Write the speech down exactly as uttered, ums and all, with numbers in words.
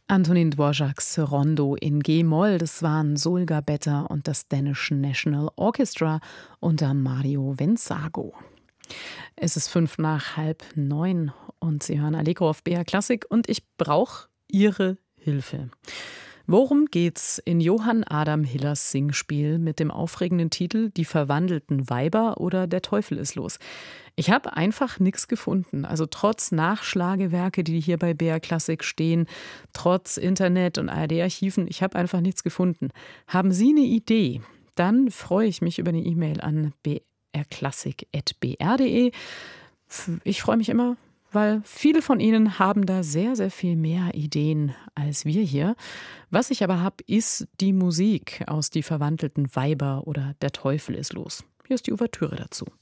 Antonin Dvořáks Rondo in G-Moll, das waren Sol Gabetta und das Danish National Orchestra unter Mario Venzago. Es ist fünf nach halb neun und Sie hören Allegro auf B R Klassik und ich brauche Ihre Hilfe. Worum geht's in Johann Adam Hillers Singspiel mit dem aufregenden Titel Die verwandelten Weiber oder Der Teufel ist los? Ich habe einfach nichts gefunden. Also trotz Nachschlagewerke, die hier bei B R Klassik stehen, trotz Internet und A R D-Archiven, ich habe einfach nichts gefunden. Haben Sie eine Idee? Dann freue ich mich über eine E-Mail an b r klassik at b r punkt d e. Ich freue mich immer, weil viele von Ihnen haben da sehr, sehr viel mehr Ideen als wir hier. Was ich aber habe, ist die Musik aus Die verwandelten Weiber oder Der Teufel ist los. Hier ist die Ouvertüre dazu.